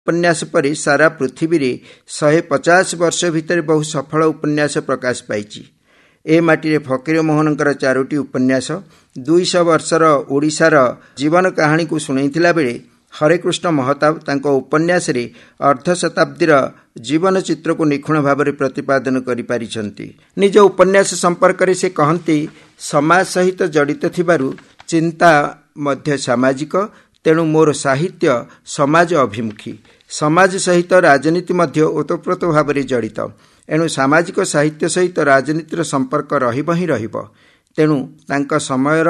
उपन्यास परि सारा पृथ्वी रे 150 वर्ष भितर बहु सफल उपन्यास प्रकाश पाइछि। ए माटी फकीर मोहनकर 4टी उपन्यास 200 वर्षर ओडिशार जीवन कहानी को सुनाइथिला बेले हरेकृष्ण महताब तांको उपन्यास रे अर्ध शताब्दीर जीवन चित्र को निखुण भाव में प्रतिपादन करि पारिछंती। निज उपन्यास संपर्क रे से कहंती, समाज सहित जड़ित थिबारु चिंता मध्य सामाजिक, तेणु मोर साहित्य समाज अभिमुखी। समाज सहित राजनीति मध्य ओतप्रोत भाव में जड़ित, एणु सामाजिक साहित्य सहित राजनीतिर संपर्क रहिब ही रहिब। तेणु तांका समयर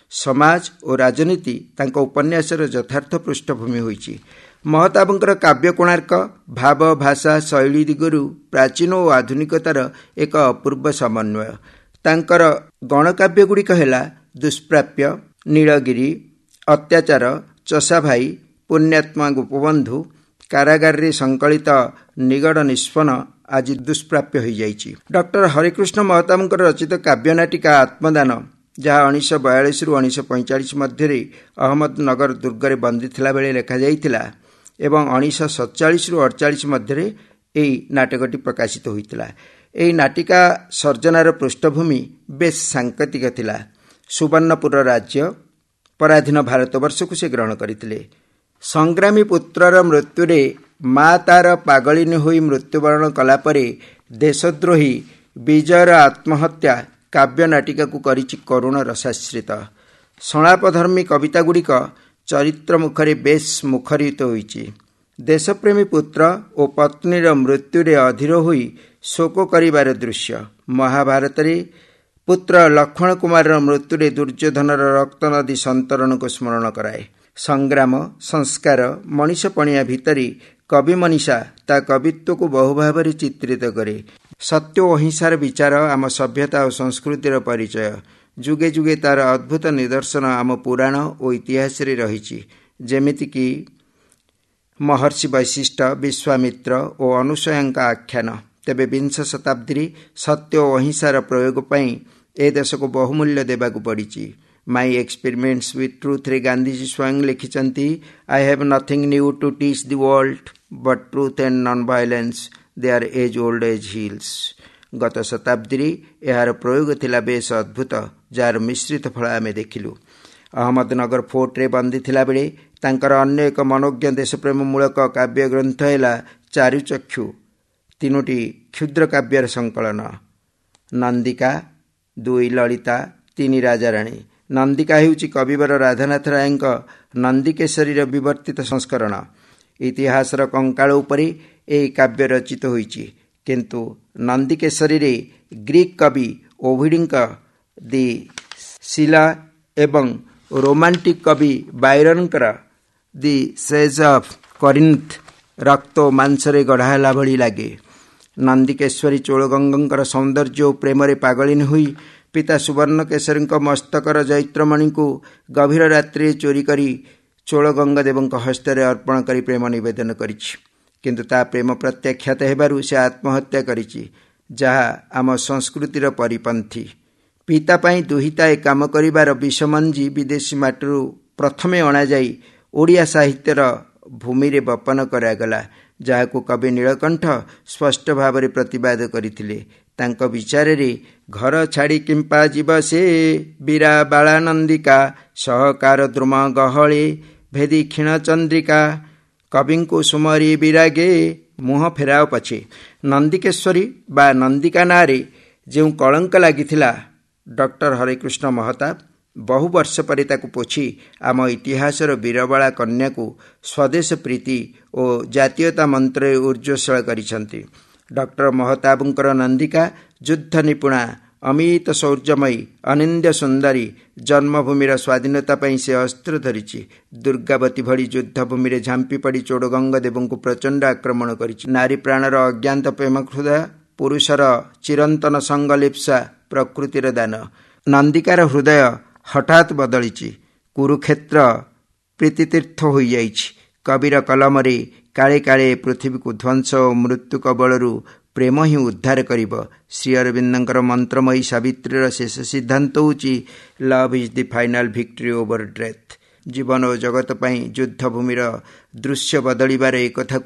समाज और राजनीति तांका उपन्यासर यथार्थ पृष्ठभूमि होइछि। महताबंकर काव्य कोणार्क भाव भाषा शैली दिगरु प्राचीन और आधुनिकतार एक अपूर्व समन्वय। तांकर गणकाव्य गुड़िक हेला दुष्प्राप्य, नीलगिरी, अत्याचार, चषा भाई, पुण्यात्मा गोपबंधु, कारागार रे संकलित निगड़ निष्पन्न आज दुष्प्राप्य हो जाइछि। डॉक्टर हरिकृष्ण महताबंकर रचित काव्य नाटिका आत्मदान, जहाँ 1942 रु 1945 मध्य अहमदनगर दुर्गरे बंदी थिला बेले लेखा जाइथिला एवं 1947 रु 48 मध्य एई नाटकटी प्रकाशित होइतिला। एई नाटिका सर्जनार पृष्ठभूमि बेस सांकेतिक थिला। सुवर्णपुर राज्य पराधीन भारतवर्ष को से ग्रहण करथिले। संग्रामी पुत्रर मृत्युरे माँ तार पागलिनी होई मृत्युवरण कला परे देशद्रोही विजयर आत्महत्या काव्य नाटिका को करिछि करुण रसाश्रित। संलापधर्मी कविता गुड़िक चरित्र मुखरे बेस मुखरित होइछि। देशप्रेमी पुत्र और पत्नीर मृत्युरे अधीर होई शोक करिबार दृश्य। महाभारत रे पुत्र लक्ष्मण कुमार मृत्युरे दुर्योधनर रक्त नदी संतरण को स्मरण कराए। संग्राम संस्कार मनीषपणिया भितरी कवि मनीषा ता कवित्व को बहु भाव में चित्रित करे। सत्य और अहिंसार विचार आम सभ्यता और संस्कृतिर परिचय। जुगे जुगे तार अद्भुत निदर्शन आम पुराण और इतिहास रे रहिछि। जेमिति कि महर्षि वैशिष्ट, विश्वामित्र और अनुसूयांका आख्यान। तेबे 20 शताब्दी सत्य और अहिंसार प्रयोग पई ए देश को बहुमूल्य देबाकू पड़िछि। माई एक्सपेरिमेंट्स विथ ट्रूथ रे गांधीजी स्वयं लिखिचंती, I have nothing new to teach the world but truth and non violence, they are as old age hills. गत शताब्दी यार प्रयोग थिला बेस अद्भुत, जार मिश्रित फल आमे देखिलु। अहमदनगर फोर्ट रे बंदी थिला बेले तांकर अन्य एक मनोज्ञ देशप्रेम मूलक काव्य ग्रंथ हैला चारुचक्षु, 3टी क्षुद्र काव्यर संकलन। नंदिका, 2 ललिता, 3 राजाराणी। नंदिका हेउछि कविवर राधानाथ रायଙ୍କ नंदिकेश्वरीर विवर्तित संस्करण। इतिहासर कंकाळ उपरे ए काव्य रचित होइछि, किंतु नंदिकेश्वरी रे ग्रीक कवि ओभिडीଙ୍କ दि शिला एवं रोमांटिक कवि बायरनकर दि सेज ऑफ करिंथ रक्त मांसरे गढ़ाला भली लागे। नंदिकेश्वरी चोलगंगंकर सौंदर्य और प्रेम रे पागलिन हुई पिता सुवर्णकेशरी मस्तकर जैत्रमणि को गभीर रात्रि चोरी करी चोलगंगदेव हस्ତରେ अर्पण करी प्रेम निवेदन करिछि, किंतु ता प्रेम प्रत्याख्यात हेबारु से आत्महत्या करिछि, जहा आम संस्कृतिर परिपंथी। पिता पाई दुहिता ए काम करिबार विषमंजी विदेशी माटरू प्रथमे अणा जाई ओडिया साहित्यर भूमि रे बपन करागला, जहाकू कवि नीलकंठ स्पष्ट भाव में प्रतिवाद करथिले। तांको विचार रे घर छाड़ी किंपा जीव से बीरा बाला नंदिका, सहकार द्रुम गहळे भेदी क्षीण चंद्रिका, कवि को सुमरी विरागे मुह फेराओ पछे। नंदिकेश्वरी बा नंदिका नारे जो कलंक लागिथिला, डॉक्टर हरिकृष्ण महताब बहु वर्ष पर ताकू पोछि आम इतिहासर वीरबाला कन्या को स्वदेश प्रीति और जातीयता मंत्र ऊर्ज्वल करिसंती। डॉक्टर महताबंकर नंदिका युद्ध निपुणा, अमित शौर्यमयी, अनिंद्य सुंदरी, जन्मभूमिर स्वाधीनता पई से अस्त्र धरिछि। दुर्गावती भली युद्धभूमि रे झांपी पड़ी चोडगंग देव को प्रचंड आक्रमण करिछि। नारी प्राणर अज्ञात प्रेम हृदय, पुरुषर चिरंतन संगलिप्सा प्रकृतिर दान। नंदिकार हृदय हठात बदलिछि, कुरुक्षेत्र प्रीतितीर्थ हो जाइछि। कबीर कलमरे काले काले पृथ्वी को ध्वंस और मृत्यु कबलरू प्रेम ही उद्धार करिब। श्री अरविंदंकर मंत्रमयी सावित्रीर शेष सिद्धांत होछि love is the final victory over death. जीवन और जगत पई युद्ध भूमिर दृश्य बदलिबार एक कथा